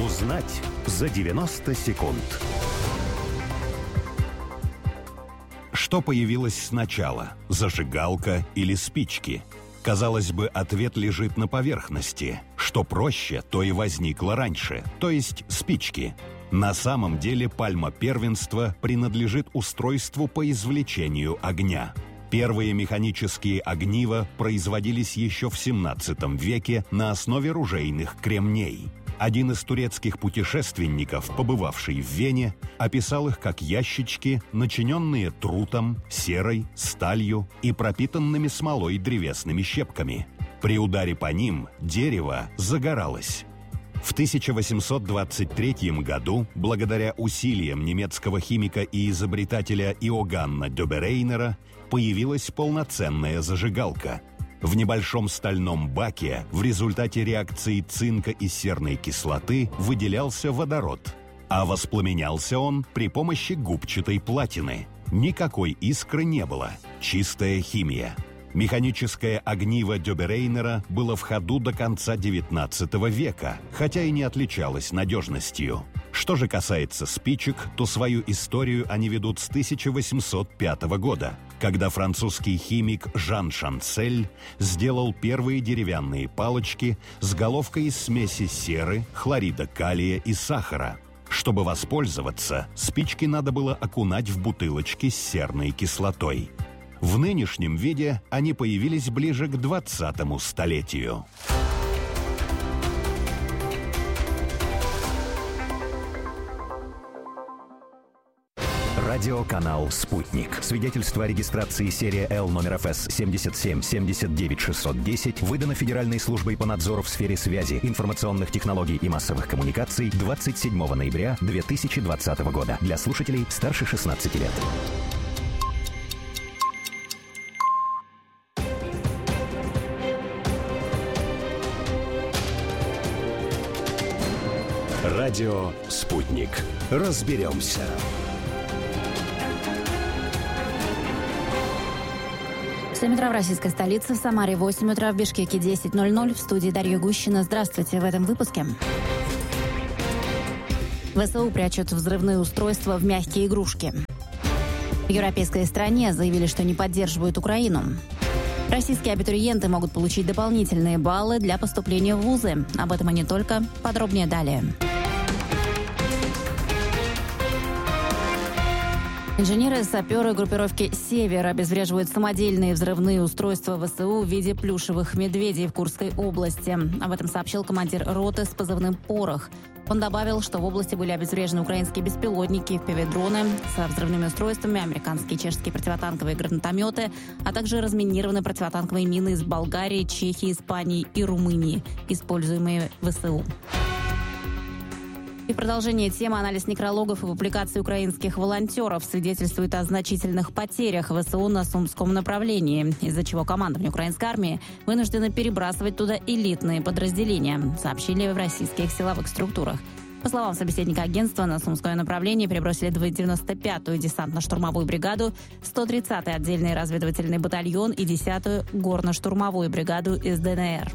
Узнать за 90 секунд. Что появилось сначала, зажигалка или спички? Казалось бы, ответ лежит на поверхности. Что проще, то и возникло раньше, то есть спички. На самом деле пальма первенства принадлежит устройству по извлечению огня. Первые механические огнива производились еще в 17 веке на основе ружейных кремней. Один из турецких путешественников, побывавший в Вене, описал их как ящички, начиненные трутом, серой, сталью и пропитанными смолой древесными щепками. При ударе по ним дерево загоралось. В 1823 году, благодаря усилиям немецкого химика и изобретателя Иоганна Дёберейнера, появилась полноценная зажигалка. В небольшом стальном баке в результате реакции цинка и серной кислоты выделялся водород, а воспламенялся он при помощи губчатой платины. Никакой искры не было, чистая химия. Механическое огниво Дёберейнера было в ходу до конца XIX века, хотя и не отличалось надежностью. Что же касается спичек, то свою историю они ведут с 1805 года, когда французский химик Жан Шансель сделал первые деревянные палочки с головкой из смеси серы, хлорида калия и сахара. Чтобы воспользоваться, спички надо было окунать в бутылочки с серной кислотой. В нынешнем виде они появились ближе к 20-му столетию. Радиоканал «Спутник». Свидетельство о регистрации серия Л номер ФС 77 79 610 выдано Федеральной службой по надзору в сфере связи, информационных технологий и массовых коммуникаций 27 ноября 2020 года. Для слушателей старше 16 лет. Радио «Спутник». Разберемся. В 7 утра в российской столице, в Самаре 8 утра, в Бишкеке 10:00. В студии Дарья Гущина. Здравствуйте в этом выпуске. ВСУ прячут взрывные устройства в мягкие игрушки. В европейской стране заявили, что не поддерживают Украину. Российские абитуриенты могут получить дополнительные баллы для поступления в вузы. Об этом и не только. Подробнее далее. Инженеры и саперы группировки «Север» обезвреживают самодельные взрывные устройства ВСУ в виде плюшевых медведей в Курской области. Об этом сообщил командир роты с позывным «Порох». Он добавил, что в области были обезврежены украинские беспилотники, FPV-дроны со взрывными устройствами, американские и чешские противотанковые гранатометы, а также разминированные противотанковые мины из Болгарии, Чехии, Испании и Румынии, используемые ВСУ. И в продолжение темы анализ некрологов и публикаций украинских волонтеров свидетельствует о значительных потерях ВСУ на Сумском направлении, из-за чего командование украинской армии вынуждено перебрасывать туда элитные подразделения, сообщили в российских силовых структурах. По словам собеседника агентства, на Сумское направление перебросили 95-ю десантно-штурмовую бригаду, 130-й отдельный разведывательный батальон и 10-ю горно-штурмовую бригаду из ДНР.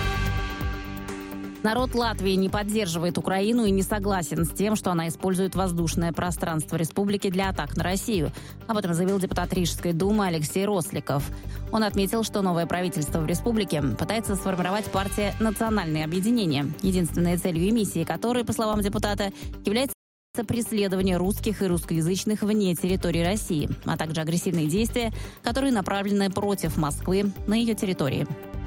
Народ Латвии не поддерживает Украину и не согласен с тем, что она использует воздушное пространство республики для атак на Россию. Об этом заявил депутат Рижской думы Алексей Росликов. Он отметил, что новое правительство в республике пытается сформировать партия «Национальное объединение», единственной целью и миссией которой, по словам депутата, является преследование русских и русскоязычных вне территории России, а также агрессивные действия, которые направлены против Москвы на ее территории.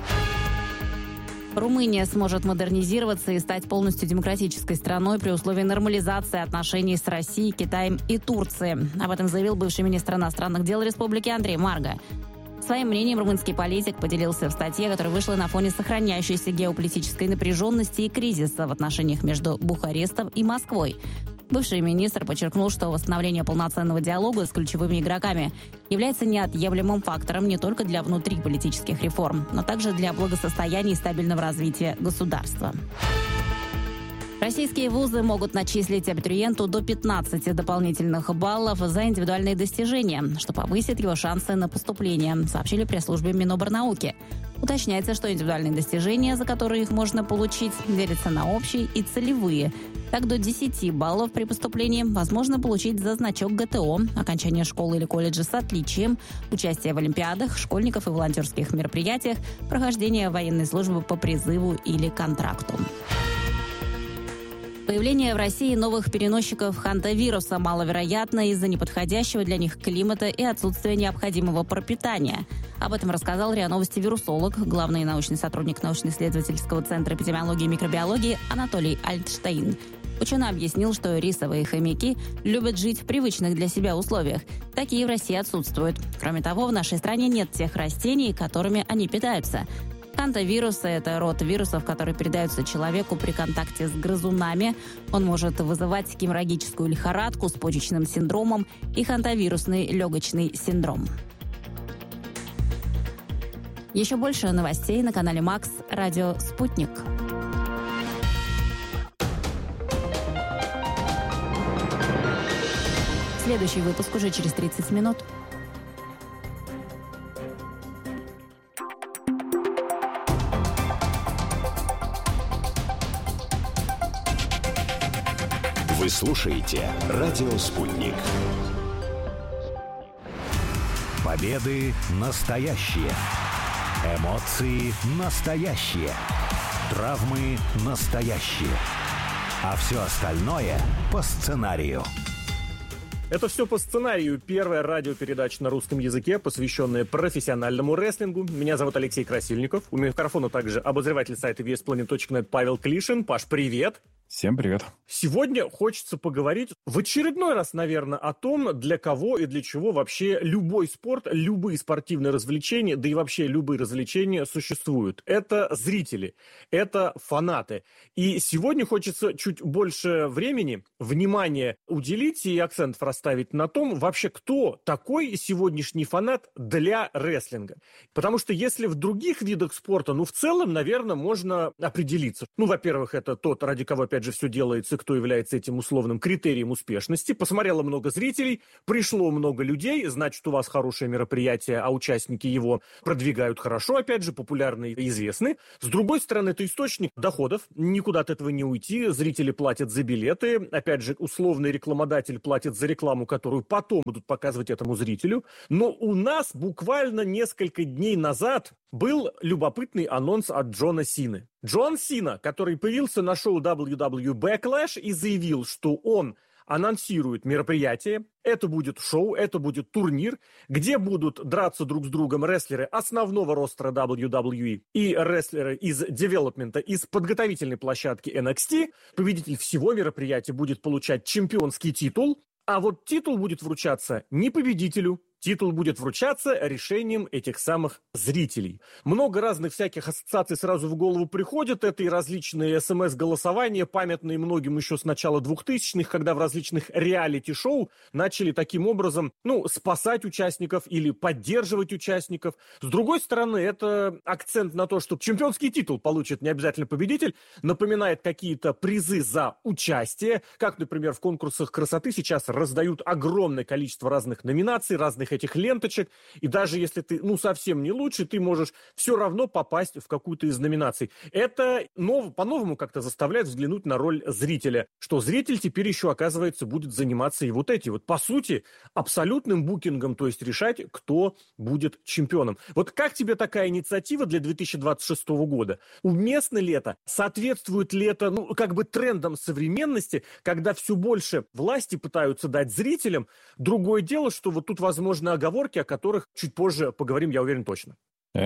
Румыния сможет модернизироваться и стать полностью демократической страной при условии нормализации отношений с Россией, Китаем и Турцией. Об этом заявил бывший министр иностранных дел республики Андрей Марга. Своим мнением румынский политик поделился в статье, которая вышла на фоне сохраняющейся геополитической напряженности и кризиса в отношениях между Бухарестом и Москвой. Бывший министр подчеркнул, что восстановление полноценного диалога с ключевыми игроками является неотъемлемым фактором не только для внутриполитических реформ, но также для благосостояния и стабильного развития государства. Российские вузы могут начислить абитуриенту до 15 дополнительных баллов за индивидуальные достижения, что повысит его шансы на поступление, сообщили пресс-службе Миноборнауки. Уточняется, что индивидуальные достижения, за которые их можно получить, делятся на общие и целевые. Так, до 10 баллов при поступлении возможно получить за значок ГТО, окончание школы или колледжа с отличием, участие в олимпиадах, школьников и волонтерских мероприятиях, прохождение военной службы по призыву или контракту. Появление в России новых переносчиков хантавируса маловероятно из-за неподходящего для них климата и отсутствия необходимого пропитания. Об этом рассказал РИА Новости вирусолог, главный научный сотрудник научно-исследовательского центра эпидемиологии и микробиологии Анатолий Альтштейн. Ученый объяснил, что рисовые хомяки любят жить в привычных для себя условиях. Такие в России отсутствуют. Кроме того, в нашей стране нет тех растений, которыми они питаются. Хантавирусы – это род вирусов, которые передаются человеку при контакте с грызунами. Он может вызывать геморрагическую лихорадку с почечным синдромом и хантавирусный легочный синдром. Еще больше новостей на канале Макс, радио «Спутник». Следующий выпуск уже через 30 минут. Вы слушаете «Радио Спутник». Победы настоящие. Эмоции настоящие. Травмы настоящие. А все остальное по сценарию. Это все по сценарию. Первая радиопередача на русском языке, посвященная профессиональному рестлингу. Меня зовут Алексей Красильников. У микрофона также обозреватель сайта VSPlanet.net Павел Клишин. Паш, привет! Всем привет. Сегодня хочется поговорить в очередной раз, наверное, о том, для кого и для чего вообще любой спорт, любые спортивные развлечения, да и вообще любые развлечения существуют. Это зрители, это фанаты. И сегодня хочется чуть больше времени, внимания уделить и акцент расставить на том, вообще кто такой сегодняшний фанат для рестлинга. Потому что если в других видах спорта, в целом, наверное, можно определиться. Во-первых, это тот, ради кого, опять же, все делается, кто является этим условным критерием успешности. Посмотрело много зрителей, пришло много людей, значит, у вас хорошее мероприятие, а участники его продвигают хорошо, опять же, популярны и известны. С другой стороны, это источник доходов, никуда от этого не уйти, зрители платят за билеты, опять же, условный рекламодатель платит за рекламу, которую потом будут показывать этому зрителю. Но у нас буквально несколько дней назад был любопытный анонс от Джона Сины. Джон Сина, который появился на шоу WWE Backlash и заявил, что он анонсирует мероприятие. Это будет шоу, это будет турнир, где будут драться друг с другом рестлеры основного ростера WWE и рестлеры из девелопмента, из подготовительной площадки NXT. Победитель всего мероприятия будет получать чемпионский титул, а вот титул будет вручаться не победителю, титул будет вручаться решением этих самых зрителей. Много разных всяких ассоциаций сразу в голову приходят. Это и различные СМС-голосования, памятные многим еще с начала 2000-х, когда в различных реалити-шоу начали таким образом, спасать участников или поддерживать участников. С другой стороны, это акцент на то, что чемпионский титул получит не обязательно победитель, напоминает какие-то призы за участие, как, например, в конкурсах красоты сейчас раздают огромное количество разных номинаций, разных этих ленточек, и даже если ты, совсем не лучше, ты можешь все равно попасть в какую-то из номинаций. Это по-новому как-то заставляет взглянуть на роль зрителя, что зритель теперь еще, оказывается, будет заниматься и по сути, абсолютным букингом, то есть решать, кто будет чемпионом. Вот как тебе такая инициатива для 2026 года? Уместно ли это? Соответствует ли это, трендам современности, когда все больше власти пытаются дать зрителям? Другое дело, что вот тут, возможно, оговорки, о которых чуть позже поговорим, я уверен, точно.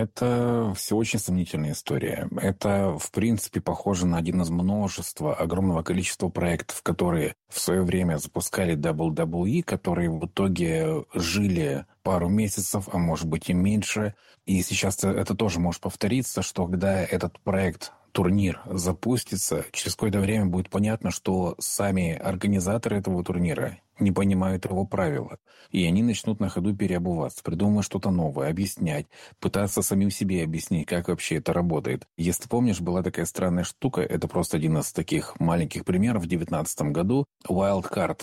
Это все очень сомнительная история. Это, в принципе, похоже на один из множества, огромного количества проектов, которые в свое время запускали WWE, которые в итоге жили пару месяцев, а может быть и меньше. И сейчас это тоже может повториться, что когда этот проект, турнир запустится, через какое-то время будет понятно, что сами организаторы этого турнира не понимают его правила. И они начнут на ходу переобуваться, придумывать что-то новое, объяснять, пытаться самим себе объяснить, как вообще это работает. Если помнишь, была такая странная штука, это просто один из таких маленьких примеров в 2019 году, Wild Card,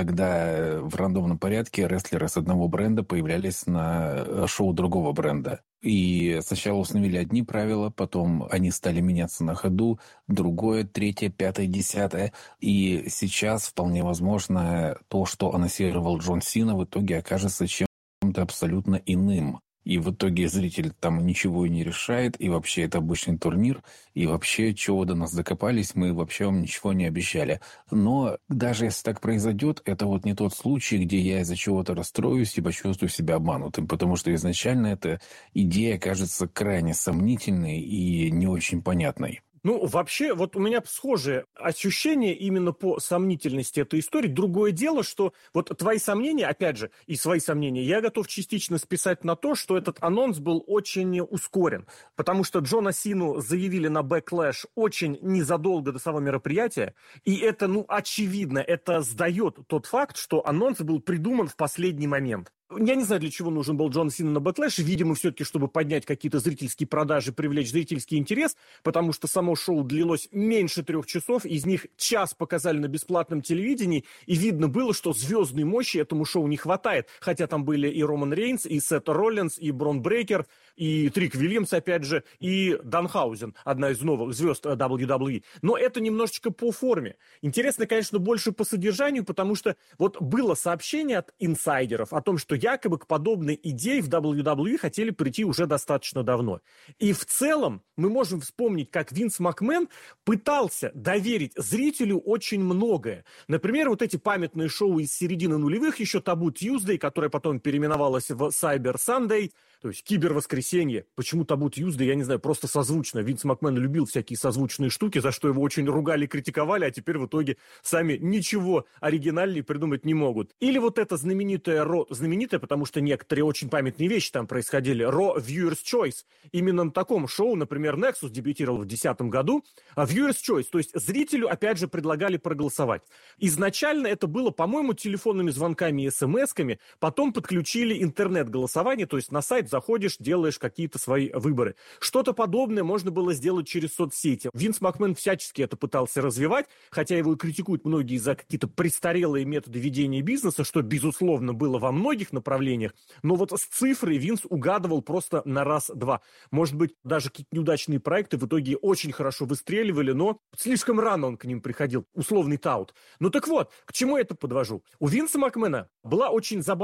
когда в рандомном порядке рестлеры с одного бренда появлялись на шоу другого бренда. И сначала установили одни правила, потом они стали меняться на ходу, другое, третье, пятое, десятое. И сейчас вполне возможно то, что анонсировал Джон Сина, в итоге окажется чем-то абсолютно иным. И в итоге зритель там ничего и не решает, и вообще это обычный турнир, и вообще, чего до нас докопались, мы вообще вам ничего не обещали. Но даже если так произойдет, это вот не тот случай, где я из-за чего-то расстроюсь и почувствую себя обманутым, потому что изначально эта идея кажется крайне сомнительной и не очень понятной. Ну, вообще, вот у меня схожие ощущения именно по сомнительности этой истории. Другое дело, что вот твои сомнения, опять же, и свои сомнения, я готов частично списать на то, что этот анонс был очень ускорен. Потому что Джона Сину заявили на Backlash очень незадолго до самого мероприятия. И это, очевидно, это сдает тот факт, что анонс был придуман в последний момент. Я не знаю, для чего нужен был Джон Сина на Backlash. Видимо, все-таки, чтобы поднять какие-то зрительские продажи, привлечь зрительский интерес, потому что само шоу длилось меньше 3 часов, из них час показали на бесплатном телевидении, и видно было, что звездной мощи этому шоу не хватает. Хотя там были и Роман Рейнс, и Сет Роллинс, и Брон Брейкер, и Трик Вильямс, опять же, и Данхаузен, одна из новых звезд WWE. Но это немножечко по форме. Интересно, конечно, больше по содержанию, потому что вот было сообщение от инсайдеров о том, что якобы к подобной идее в WWE хотели прийти уже достаточно давно. И в целом мы можем вспомнить, как Винс Макмен пытался доверить зрителю очень многое. Например, вот эти памятные шоу из середины нулевых, еще Табу Тьюздей, которое потом переименовалось в Cyber Sunday, то есть кибервоскресенье. Почему Табу Тьюздей, я не знаю, просто созвучно. Винс Макмен любил всякие созвучные штуки, за что его очень ругали, критиковали, а теперь в итоге сами ничего оригинальнее придумать не могут. Или вот это знаменитое знаменитое, потому что некоторые очень памятные вещи там происходили, Raw Viewers Choice. Именно на таком шоу, например, Nexus дебютировал в 2010 году, а Viewers Choice, то есть зрителю, опять же, предлагали проголосовать. Изначально это было, по-моему, телефонными звонками и смс-ками, потом подключили интернет-голосование, то есть на сайт заходишь, делаешь какие-то свои выборы. Что-то подобное можно было сделать через соцсети. Винс Макмен всячески это пытался развивать, хотя его и критикуют многие за какие-то престарелые методы ведения бизнеса, что, безусловно, было во многих направлениях, но вот с цифрой Винс угадывал просто на раз-два. Может быть, даже какие-то неудачные проекты в итоге очень хорошо выстреливали, но слишком рано он к ним приходил. Условный таут. Ну так вот, к чему я это подвожу? У Винса Макмена была очень забавная